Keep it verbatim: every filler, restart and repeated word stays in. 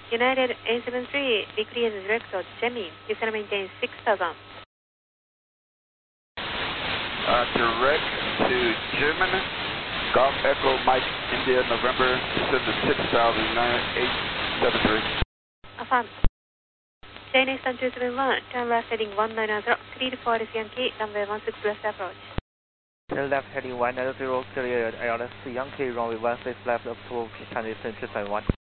United A seven three, decrease director Jemmy, descend maintain six thousand. Uh, direct to German, Golf Echo Mike India November, descend to six thousand nine eight seven three. Affirm. China Eastern two seven one, turn left heading one nine zero, three to four is Yankee, runway one six left approach. Turn left heading one nine zero, clear A L S Yankee, runway one six left, approach China Eastern two seven one.